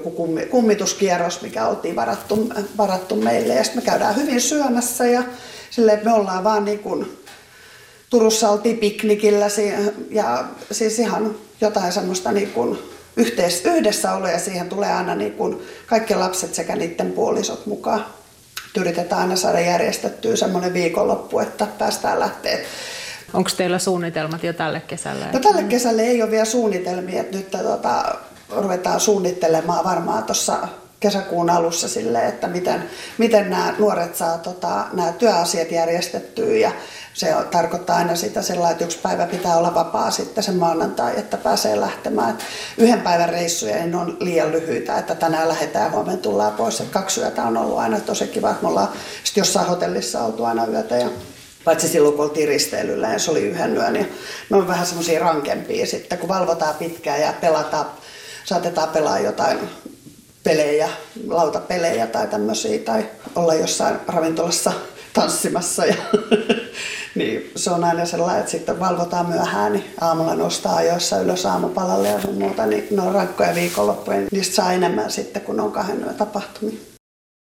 joku kummituskierros, mikä oltiin varattu meille. Ja sitten me käydään hyvin syömässä ja silleen, me ollaan vaan niin kuin, Turussa oltiin piknikillä ja siis ihan jotain semmoista niin kuin yhdessäoloa ja siihen tulee aina niin kuin kaikki lapset sekä niiden puolisot mukaan. Yritetään aina saada järjestettyä semmoinen viikonloppu, että päästään lähteä. Onko teillä suunnitelmat jo tälle kesälle? No, tälle kesälle ei ole vielä suunnitelmia, että nyt ruvetaan suunnittelemaan varmaan tuossa kesäkuun alussa silleen, että miten nämä nuoret saa nämä työasiat järjestettyä ja se tarkoittaa aina sitä sellainen, että yksi päivä pitää olla vapaa sitten sen maanantai, että pääsee lähtemään. Et yhden päivän reissuja ei ole liian lyhyitä, että tänään lähdetään ja huomenna tullaan pois. Et 2 yötä on ollut aina tosi kiva, että me ollaan sitten jossain hotellissa oltu aina yötä. Ja paitsi silloin, kun oltiin risteilyllä ja se oli 1 yön. Ja ne on vähän semmoisia rankempia sitten, kun valvotaan pitkään ja saatetaan pelaa jotain pelejä, lautapelejä tai tämmöisiä, tai olla jossain ravintolassa tanssimassa. Niin se on aina sellainen, että sitten valvotaan myöhään, niin aamulla nostaa ajoissa ylös aamupalalle ja muuta, niin ne on rankkoja viikonloppuja. Niistä saa enemmän sitten, kun on 2 yön tapahtumia.